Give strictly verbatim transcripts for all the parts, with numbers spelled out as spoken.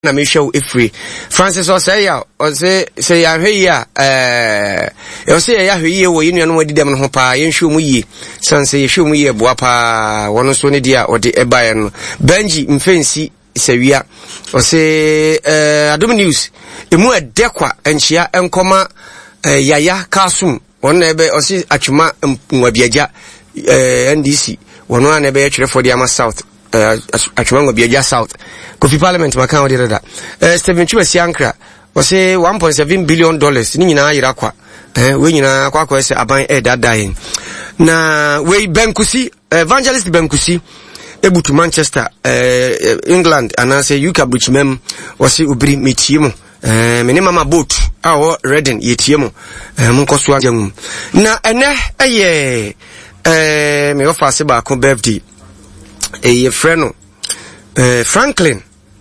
na me show ifri Francis o say ya o say say ya hwe ya eh e o say ya hwe ye wo yinu no wadi dem no ho pa ye hwe mu yi sanse ye hwe mu ye boa pa wono so ne dia o de ebaye no Benji mfensi sewia o say eh Adom News emu edekwa enchia enkoma yaya kasum won ebe o say atwuma nwabiaja eh N D C wono na ebe twerefo de ama South atwuma nwabiaja South Kofi Parliament maka odi reda eh Stephen Chibesi Ankra o say one point seven billion dollars ni nyina ayira kwa eh we nyina akwa kwa say aban e dadayin na we Benkusi Evangelist Benkusi ebutu Manchester eh England and say U K Brichmem o say obiri metiemu eh meni mama boat awo Reading yetiemu eh munkoso agam na ene eye eh me ofa se ba ko birthday eh ye freno eh Franklin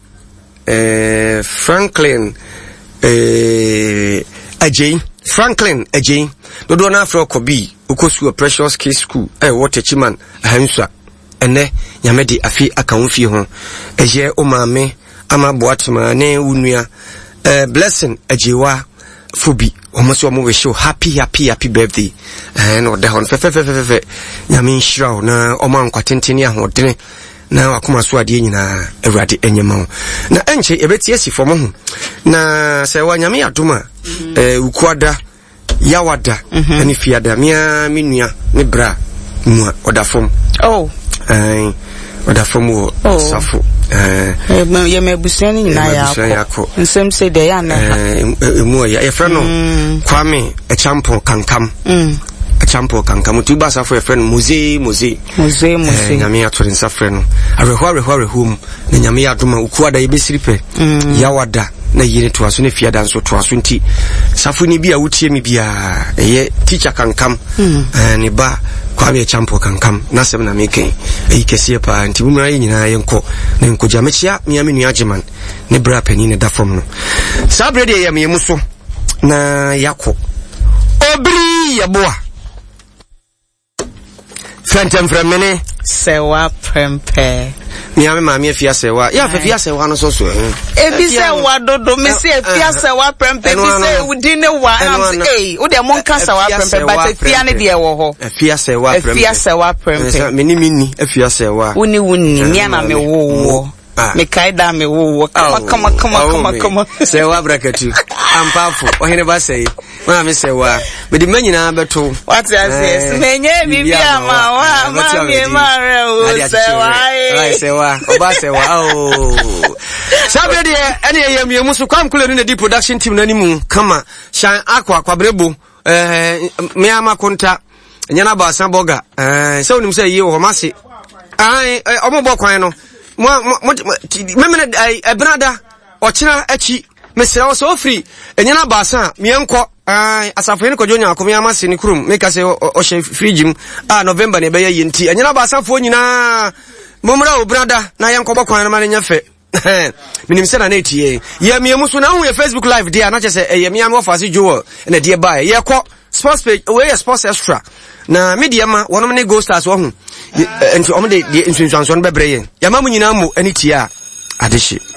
eh Franklin eh Ajay Franklin Ajay do do na afro kobi okosu a Precious K School eh water chiman ahansa ene nyamedi afi akanfie ho eye o maame ama boatma ne unua eh Blessing Ajiwa Fubi omoso omo we show happy happy happy birthday eh no de hon fe fe fe fe fe nyame nshira na oman kwatenteni ahodene na wakoma so ade nyina awurade enyema na enche ebeti asifo mo ho na se wa nyame adoma eh ukuada yawada ani fiada mia minua ne bra mu odafom oh eh odafom wo safo eh ye mebusia ni nyina ya ko nsem se de ya na eh mu ya e frano Kwame Echampo Kankam mm Echampo Kankam tu ba safo e frano Muze Muze Muze Muze nyame atore nsafre no arehwa arehwa arehum na nyame adoma ukuada ye besiripe yawada na yire to aso ne fiada nso to aso nti safo ni bia wutie mi bia eye teacher Kankam eh ne ba Kwame Echampo Kankam na sem na meken eyi kese pa nti bumra yi nyina yenko na nkoja mechia mia menu ageman ne bra pani ne dafom no sabre de ye memuso na yako obri yaboa Fentem fremene sewa prempe mia me ma me afia sewa ya afia sewa no so so e bi sewa dodo me se afia sewa prempe bi se udi ne wa am say eh wo de monka sewa prempe but afia ne de wo ho afia sewa prempe afia sewa prempe me ni minni afia sewa woni wonni me na me wo wo me kaida me wo wo kama kama kama kama sewa brakatu ampafo ohene ba sei ma me sewa me di manyina beto what you say menye bibia ma wa ma me mare o sewa ai sewa oba sewa oh sabe de ene ye miemu so kwam kule no di production team na nimu kama shan akwa kwabrebo eh me ama konta nyana ba san boga eh se onim se yi wo mase ai omo kwan no mo memene ai brada ochira achi mesra so free enyana ba san mienko ai asafo ni kojo nya akomi amase ni krum make say o she fridge mu ah November ne be ye nti enyana ba san fo nyina momra o brada na yenko bokwan na ma nya fe minim se na na etie ye miemu so na hu ye Facebook live dia na chese ye miam ofase jowo na dia bae ye ko sports page we ye sports extra na media ma wonom ne go stars wo hu enti omo de insunsuanso no bebre ye ya mamu nyina mu ani tia adeshi